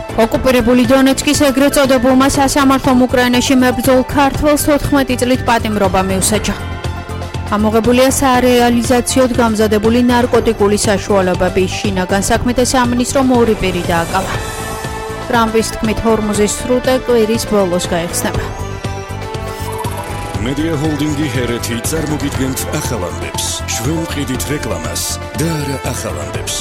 ოკუპირებული დონეცკის ეგრეთ წოდებულმა სასამართლომ უკრაინაში მებრძოლ ქართველს 14 წლით პატიმრობა მიუსაჯა. ამოღებულია სარეალიზაციოდ გამზადებული ნარკოტიკული საშუალებები. შინაგან საქმეთა სამინისტრომ ორი პირი დააკავა. ტრამპის თქმით ჰორმუზის სრუტე კვირის ბოლოს გაიხსნება. Media Holdingi ჰერეთი წარმოგიდგენთ ახალამდებს. ჩვენ ვყიდით რეკლამას და არა ახალამდებს.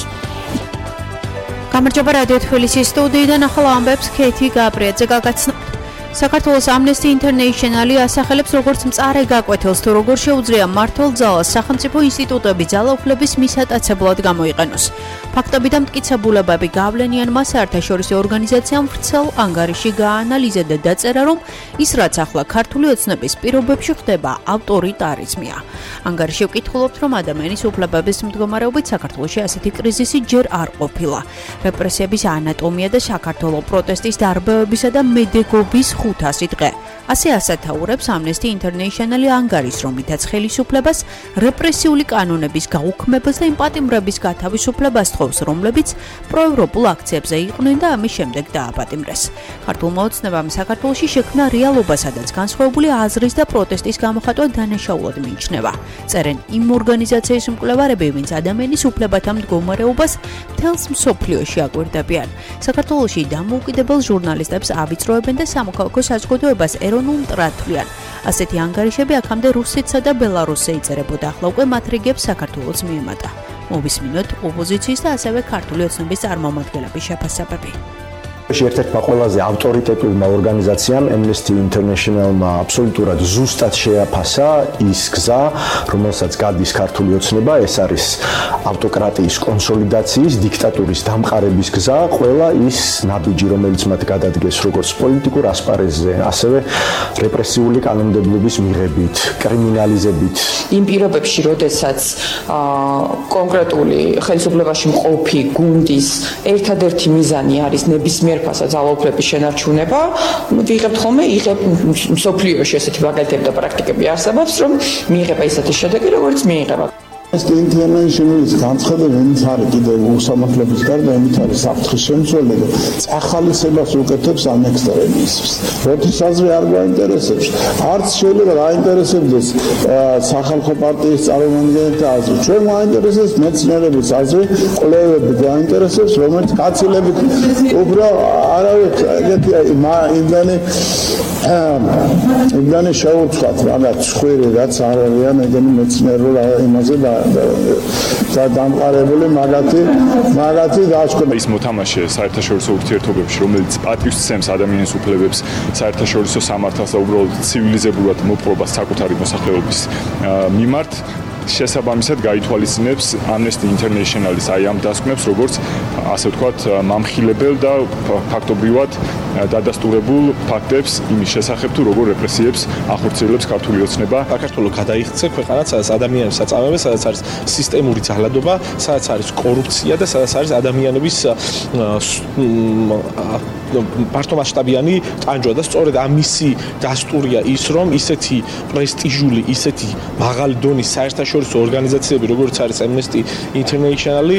გამარჯობა რადიო თბილისის სტუდიიდან ახალ ამბებს ქეთი გაბრიაძე გაგაცნობთ. საქართველოს Amnesty International ასახელებს როგორც მწარე გაკვეთილს თუ როგორ შეუძლია მმართველ ძალას სახელმწიფო ინსტიტუტები ძალაუფლების მისატაცებლად გამოიყენოს. ფაქტები და მტკიცებულებები გავლენიანმა საერთაშორისო ორგანიზაციამ ვრცელ ანგარიში გააანალიზა და დაწერა, რომ ის რაც ახლა ქართული ოცნების პირობებში ხდება ავტორიტარიზმია. ანგარიში ვკითხულობთ, რომ ადამიანის უფლებების მდგომარეობით საქართველოში ასეთი კრიზისი ჯერ არ ყოფილა. რეპრესიების ანატომია და საქართველოს პროტესტის დარბევებისა და მედეგობის 500 დღე. ასე ასათაურებს Amnesty International ანგარიშს, რომლითაც ხელისუფლებას რეპრესიული კანონების გაუქმებას და იმ პატიმრების გათავისუფლებას თხოვს, რომლებიც პროევროპულ აქციებზე იყვნენ და ამის შემდეგ დააპატიმრეს. ქართულმა ოცნებამ საქართველოში შექმნა რეალობა, სადაც განსხვავებული აზრის და პროტესტის გამოხატვა დანაშაულად მიიჩნევა. წერენ იმ ორგანიზაციის მკვლევარები, ვინც ადამიანის უფლებათა მდგომარეობას მთელს მსოფლიოში აკვირდებიან. საქართველოში დამოუკიდებელ ჟურნალისტებს ავიწროებენ და სამოქალაქო საზოგადოებას ეროვნულ მტრად თვლიან. ასეთი ანგარიშები აქამდე რუსეთსა და ბელარუსზე იწერებოდა, ახლა უკვე მათ რიგებს საქართველოს მიემატა. მოვისმინოთ ოპოზიციის და ასევე ქართული ოცნების წარმომადგენლების შეფასებები. ერთ-ერთმა ყველაზე ავტორიტეტულმა ორგანიზაციამ Amnesty International-მა აბსოლუტურად ზუსტად შეაფასა ის გზა, რომელსაც გადის ქართული ოცნება, ეს არის ავტოკრატიის კონსოლიდაციის, დიქტატურის დამყარების გზა, ყველა ის ნაბიჯი, რომელიც მათ გადადგეს როგორც პოლიტიკურ ასპარეზზე, ასევე რეპრესიული კანონმდებლობის მიღებით, კრიმინალიზებით. იმ პირობებში, როდესაც კონკრეტული ხელისუფლებაში მყოფი გუნდის ერთადერთი მიზანი არის ნებისმიერ ძალაუფლების შენარჩუნება, ვიღებთ ხოლმე მსოფლიოში ესეთი მაგალითები და პრაქტიკები არსებობს, რომ მიიღება ისეთი შედეგი, როგორც მიიღება. Amnesty International-ის განცხადებებით არის კიდევ უსამართლობის გარდა იმით არის საფრთხის შემცველება, წახალისებას უკეთებს ამ ექსტრემიზმს. როდის აზრი არ გაინტერესებს, არც შეიძლება გაინტერესებდეს სახალხო პარტიის წარმომადგენელთა აზრი. ჩვენ გაინტერესებს მეცნიერების აზრი, კვლევები გაინტერესებს, რომელიც გაცილებით უფრო არავის ეგეთი იმდანი შეუცვლად, რაღაც ხვირი რაც არ არიან ეგენი მეცნიერულ იმაზე და დამყარებული მაგათი დააშკომა. ის მოთამაშე საერთაშორისო ურთიერთობებში, რომელიც პატივსცემს ადამიანის უფლებებს, საერთაშორისო სამართალს და უბრალოდ ცივილიზებურად მოპყრობას საკუთარი მოსახლეობის მიმართ, შესაბამისად გაითვალისწინებს Amnesty International-ის აი ამ დასკვნებს, როგორც ასე ვთქვათ, მამხილებელ და ფაქტობრივად დადასტურებულ ფაქტებს იმის შესახებ, თუ როგორ რეპრესიებს ახორციელებს ქართული ოცნება. საქართველოს გადაიხცე ქვეყანა, სადაც ადამიანებს აწამებენ, სადაც არის სისტემური ძალადობა, სადაც არის კორუფცია და სადაც არის ადამიანების მართლმასშტაბიანი ტანჯვა და სწორედ ამისი დასტურია ის, რომ ისეთი პრესტიჟული, ისეთი მაღალი დონის საერთაშორისო ორგანიზაციები, როგორც არის Amnesty International,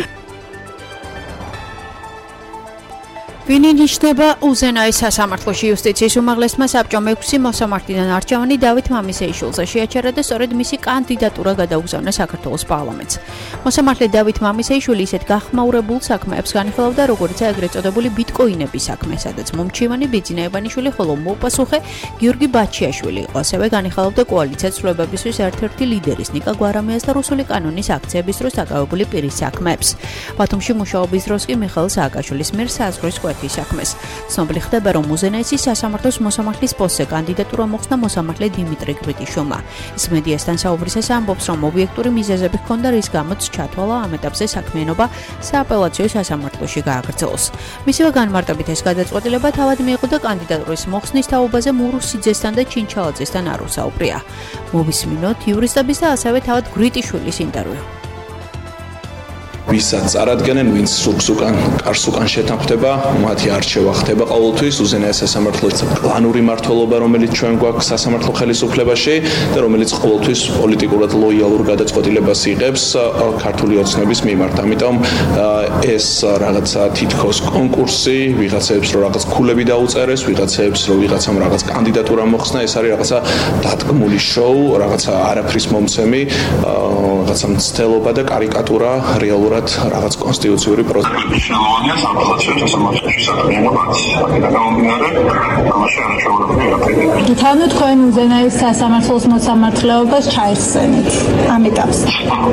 ვინ ინიშნება უზენაის სასამართლოში იუსტიციის უმაღლესმა საბჭომ 6 მოსამართლიდან არჩევანი დავით მამისეიშვილზე შეაჩერა და სწორედ მისი კანდიდატურა გადაუგზავნა საქართველოს პარლამენტს. მოსამართლე დავით მამისეიშვილი ისეთ გახმაურებულ საქმეებს განიხილავდა, როგორიცაა ეგრეთ წოდებული ბიტკოინების საქმე, სადაც მომჩივანი ბიძინა ივანიშვილი, ხოლო მოპასუხე გიორგი ბაჩიაშვილი იყო. ასევე განიხილავდა კოალიციას ცვლილებებისთვის ერთ-ერთი ლიდერის ნიკა გვარამიას და რუსული კანონის აქციების დროს დაკავებული პირის საქმეებს. ბათუმში მუშაობის დროს კი მიხეილ სააკაშვილის მიერ საზღვრის საქმეს. ცნობილი ხდება, რომ უზენაესის სასამართლოს მოსამართლის პოსტზე კანდიდატურა მოხსნა მოსამართლე დიმიტრი გრიტიშვილმა. ის მედიასთან საუბრისას ამბობს, რომ ობიექტური მიზეზები ჰქონდა, რის გამოც ჩათვალა ამ ეტაპზე საქმიანობა სააპელაციო სასამართლოში გააგრძელოს. მისივე განმარტებით ეს გადაწყვეტილება თავად მიიღო და კანდიდატურის მოხსნის თაობაზე მურუსიძესთან და ჩინჩალაძესთან არ უსაუბრია. მოვისმინოთ იურისტების და ასევე თავად გრიტიშვილის ინტერვიუ. ვისაც წარადგენენ, ვინც სურს უკან კარს უკან შეთანხმდება, მათი არჩევა ხდება ყოველთვის უზენაეს სასამართლოს კლანური მმართველობა, რომელიც ჩვენ გვაქვს სასამართლო ხელისუფლებაში და რომელიც ყოველთვის პოლიტიკურად ლოიალურ გადაწყვეტილებას იღებს ქართული ოცნების მიმართ. ამიტომ ეს რაღაცა თითქოს კონკურსი, ვიღაცებს რომ რაღაც ქულები დაუწერეს, ვიღაცებს რომ ვიღაცამ რაღაც კანდიდატურა მოხსნა, ეს არის რაღაცა დადგმული შოუ, რაღაცა არაფრის მომცემი, რაღაცა მცდელობა და კარიკატურა რეალურად რაღაც კონსტიტუციური პროცესი. შემოვიდა სამართლებრივ სასამართლოში საკანონმდებლო აქედან გამომდინარე, ამაში არაჩვეულებრივი. თავი თქვენ უზენაეს სასამართლოს მოსამართლეობას ჩაიხსენეთ ამ ეტაპზე.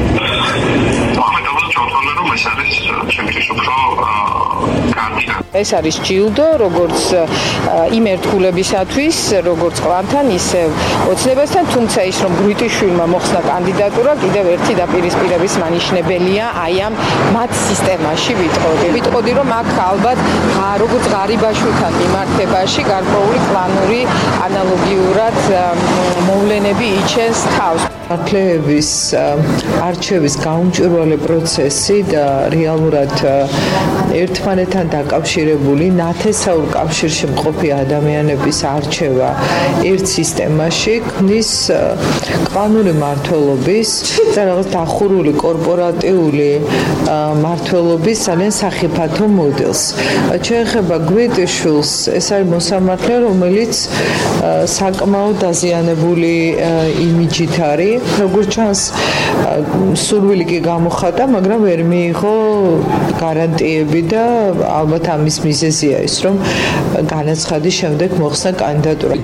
ეს არის ჩემთვის უფრო კარგი. ეს არის ჯილდო, როგორც იმ ერთგულებისათვის, როგორც კლანთან, ისე ოცნებასთან, თუმცა ის რომ გრიტიშვილმა მოხსნა კანდიდატურა, კიდევ ერთი დაპირისპირების მანიშნებელია აი ამ მათ სისტემაში ვიტყოდი, რომ აქ ალბათ როგორც ღარიბაშვილთან მიმართებაში გარკვეული კლანური ანალოგიურად მოვლენები იჩენს თავს. მართლეების არჩევის გაუმჭვირვალე პროცესი და რეალურად ერთმანეთთან დაკავშირებული ნათესაურ კავშირში მყოფი ადამიანების არჩევა ერთ სისტემაში ქმნის კლანური მმართველობის და რაღაც დახურული კორპორატიული მმართველობის ძალიან სახიფათო მოდელს. შეეხება გვიტიშვილს, ეს არის მოსამართლე, რომელიც საკმაოდ დაზიანებული იმიჯით არის. როგორც ჩანს, სურვილი კი გამოხატა, მაგრამ ვერ მიიღო გარანტიები და ალბათ ამის მიზეზია ის, რომ განაცხადის შემდეგ მოხსნა კანდიდატურა.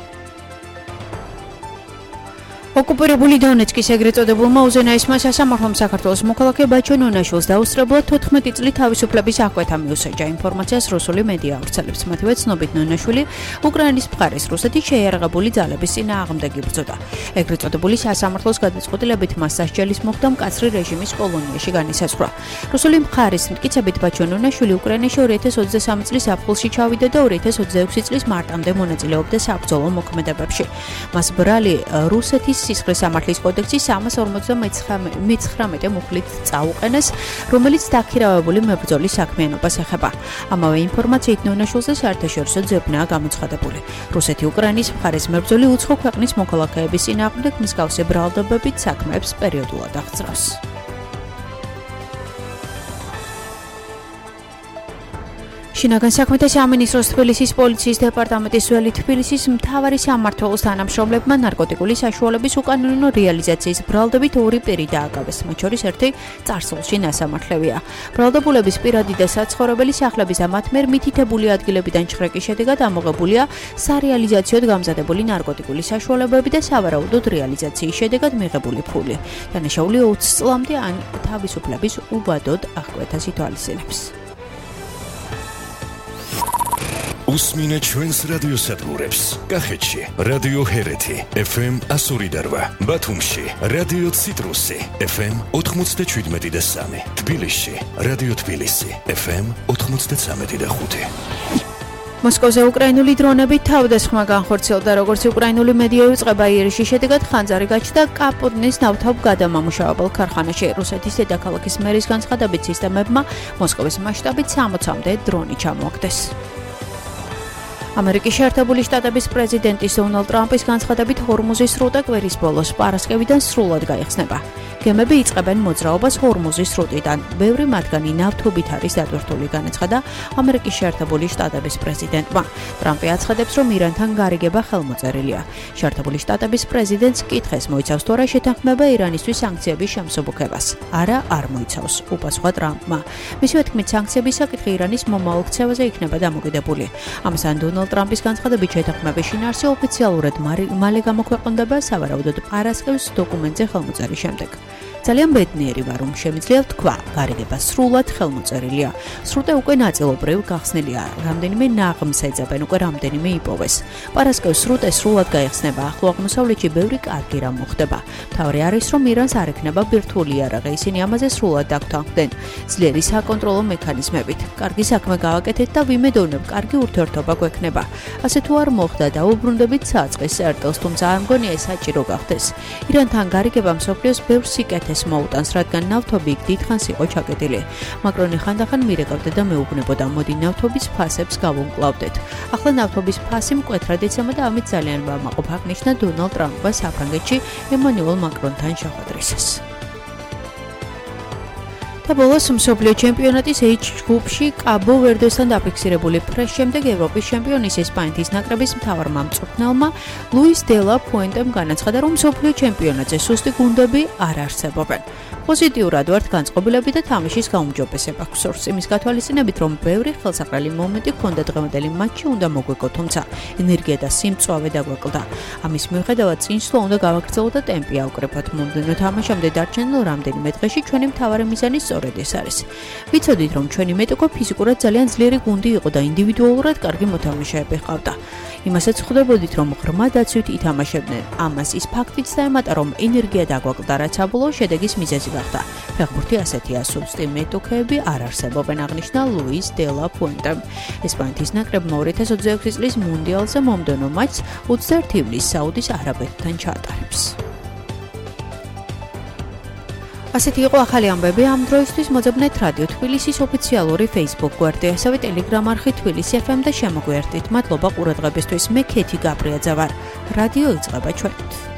ოკუპირებული დონეცკის ეგრეთ წოდებულმა უზენაესმა სასამართლომ საქართველოს მოქალაქე ბაჩო ნონაშვილს დაუსწრებლად 14 წლით თავისუფლების აღკვეთა მიუსაჯა. ინფორმაციას რუსული მედია ავრცელებს. მათივე ცნობით ნონაშვილი უკრაინის მხარეს რუსეთის შეიარაღებული ძალების წინააღმდეგ იბრძოდა. ეგრეთ წოდებული სასამართლოს გადაწყვეტილებით მას სასჯელის მოხდა მკაცრი რეჟიმის კოლონიაში განისაზღვრა. რუსული მხარის მტკიცებით ბაჩო ნონაშვილი უკრაინაში 2023 წლის აპრილში ჩავიდა და 2026 წლის მარტამდე მონაწილეობდა საბრძოლო მოქმედებებში. მას ბრალი რუსეთის სისხლის სამართლის კოდექსის 359 მუხლით წაუყენეს, რომელიც დაქირავებული მებრძოლის საქმიანობას ეხება. ამავე ინფორმაციით ნონაშვილზე საერთაშორისო ძებნაა გამოცხადებული. რუსეთი უკრაინის მხარეს მებრძოლი უცხო ქვეყნის მოქალაქეების წინააღმდეგ მსგავსი ბრალდებებით საქმეებს პერიოდულად აღწევს. შინაგან საქმეთა სამინისტროს თბილისის პოლიციის დეპარტამენტის ველი თბილისის მთავარი სამმართველოს თანამშრომლებმა ნარკოტიკული საშუალების უკანონო რეალიზაციის ბრალდებით ორი პირი დააკავეს, მათ შორის ერთი წარსულში ნასამართლევია. ბრალდებულების პირადი და საცხოვრებელი სახლების და მათ მიერ მითითებული ადგილებიდან ჩხრეკის შედეგად ამოღებულია სარეალიზაციოდ გამზადებული ნარკოტიკული საშუალებები და სავარაუდოდ რეალიზაციის შედეგად მიღებული ფული. დანაშაული 20 წლამდე ან თავისუფლების უბადოდ აღკვეთას ითვალისწინებს. უსმინე ჩვენს რადიოსადგურებს. კახეთში რადიო ჰერეთი FM 102, ბათუმში რადიო ციტრუსი FM 97.3, თბილისში რადიო თბილისი FM 93.5. მოსკოვზე უკრაინული დრონები თავდასხმა განხორციელდა, როგორც უკრაინული მედია იუწყება იერიშის შედეგად ხანძარი გაჩნდა კაპოდნის ნავთობ გადამამუშავებელ ქარხანაში. რუსეთის დედაქალაქის მერის განცხადებით სისტემებმა მოსკოვის მასშტაბით 60-მდე დრონი ჩამოაგდეს. ამერიკის შეერთებული შტატების პრეზიდენტის დონალდ ტრამპის განცხადებით ჰორმუზის სრუტე კვირის ბოლოს პარასკევიდან სრულად გაიხსნება. გემები იწყებენ მოძრაობას ჰორმუზის სრუტიდან. ბევრი მათგანი ნავთობით არის დატვირთული, განაცხადა ამერიკის შეერთებული შტატების პრეზიდენტმა. ტრამპი აცხადებს, რომ ირანთან გარიგება ხელმოწერილია. შეერთებული შტატების პრეზიდენტს კითხეს მოიცავს თუ არა შეთანხმება ირანისთვის სანქციების შემსუბუქებას. არა, არ მოიცავს, უპასუხა ტრამპმა. მისივე თქმით, სანქციების საკითხი ირანის მომავალ ქცევაზე იქნება დამოკიდებული. ამასთან დონალდ ტრამპის განცხადებით შეთანხმების შინაარსი ოფიციალურად მალე გამოქვეყნდება სავარაუდოდ პარასკევს დოკუმენტზე ხელმოწერის შემდეგ. ძალიან ბედნიერი ვარ, რომ შემიძლია ვთქვა, გარიგება სრულად ხელმოწერილია. სრუტე უკვე ნაწილობრივ გახსნილია, რამდენიმე ნაღმს ეძებენ, უკვე რამდენიმე იპოვეს. პარასკევს სრუტე სრულად გაიხსნება, ახლო აღმოსავლეთში ბევრი კარგი რამ მოხდება. მთავარი არის, რომ ირანს არ ექნება ბირთვული იარაღი, ისინი ამაზე სრულად დაგთანხმდნენ ძლიერი საკონტროლო მექანიზმებით. კარგი საქმე გავაკეთეთ და ვიმედოვნებ, კარგი ურთიერთობა გვექნება. ასე თუ არ მოხდა, დაუბრუნდებით საწყის წერტილს, თუმცა არ მგონია ეს საჭირო გახდეს. ირანთან გარიგება მსოფლიოს ბევრ სიკეთეს მეთეს მოუტანს, რადგან ნავთობი იქ დიდხანს იყო ჩაკეტილი. მაკრონი ხანდახან მირეკავდა და მეუბნებოდა, მოდი ნავთობის ფასებს გავუმკლავდეთ. ახლა ნავთობის ფასი მკვეთრად იცემა და ამით ძალიან ვამაყობ, აღნიშნა დონალდ ტრამპმა საფრანგეთში ემანუელ მაკრონთან შეხვედრისას. და ბოლოს მსოფლიო ჩემპიონატის H ჯგუფში კაბო ვერდესთან დაფიქსირებული ფრეს შემდეგ ევროპის ჩემპიონის ესპანეთის ნაკრების მთავარმა მწვრთნელმა ლუის დე ლა პუენტემ განაცხადა, რომ მსოფლიო ჩემპიონატზე სუსტი გუნდები არ არსებობენ. პოზიტიურად ვართ განწყობილები და თამაშის გაუმჯობესება გვსურს. იმის გათვალისწინებით, რომ ბევრი ხელსაყრელი მომენტი ჰქონდა დღევანდელი მატჩში უნდა მოგვეკო, თუმცა ენერგია და სიმწვავე დაგვეკლდა. ამის მიუხედავად წინსვლა უნდა გავაგრძელოთ და ტემპი ავკრიფოთ. მომდევნო თამაშამდე დარჩენილ რამდენიმე დღეში ჩვენი მთავარი მიზანი სწორედ ეს არის. ვიცოდით, რომ ჩვენი მეტოქო ფიზიკურად ძალიან ძლიერი გუნდი იყო და ინდივიდუალურად კარგი მოთამაშეები ჰყავდა. იმასაც ხვდებოდით, რომ ღრმა დაცვით ითამაშებდნენ. ამას ის ფაქტიც დაემატა, რომ ენერგია დაგვაკლდა, რაც საბოლოო შედეგის მიზეზი გახდა. ფეხბურთი ასეთია, სუსტი მეტოქეები არ არსებობენ, აღნიშნა ლუის დე ლა პუენტემ. ესპანეთის ნაკრებმა 2026 წლის მუნდიალზე მომდევნო მატჩს 21 ივლისს საუდის არაბეთთან ჩაატარებს. ასეთი იყო ახალი ამბები ამ დროისთვის. მოძებნეთ რადიო თბილისის ოფიციალური Facebook გვერდი, ასევე Telegram არხი თბილისი FM და შემოგვიერთდით. მადლობა ყურადღებისთვის. მე ქეთი გაბრიაძე ვარ. რადიო იწყება ჩვენით.